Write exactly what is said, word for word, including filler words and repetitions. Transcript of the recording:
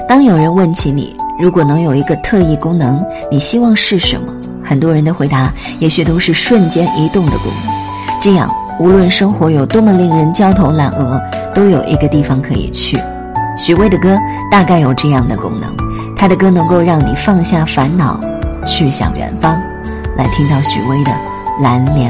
当有人问起你，如果能有一个特异功能，你希望是什么？很多人的回答也许都是瞬间移动的功能。这样，无论生活有多么令人焦头烂额，都有一个地方可以去。许巍的歌大概有这样的功能，他的歌能够让你放下烦恼，去向远方。来听到许巍的《蓝莲》。